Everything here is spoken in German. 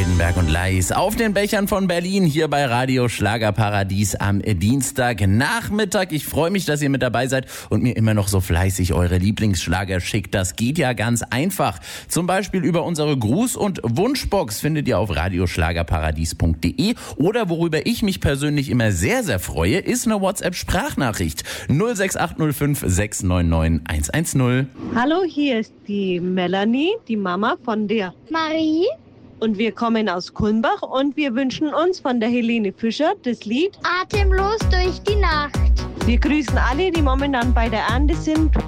Heidenberg und Leis auf den Bechern von Berlin hier bei Radio Schlagerparadies am Dienstagnachmittag. Ich freue mich, dass ihr mit dabei seid und mir immer noch so fleißig eure Lieblingsschlager schickt. Das geht ja ganz einfach. Zum Beispiel über unsere Gruß- und Wunschbox findet ihr auf radioschlagerparadies.de oder worüber ich mich persönlich immer sehr, sehr freue, ist eine WhatsApp-Sprachnachricht 06805 699 110. Hallo, hier ist die Melanie, die Mama von der Marie. und wir kommen aus Kulmbach und wir wünschen uns von der Helene Fischer das Lied Atemlos durch die Nacht. Wir grüßen alle, die momentan bei der Ernte sind.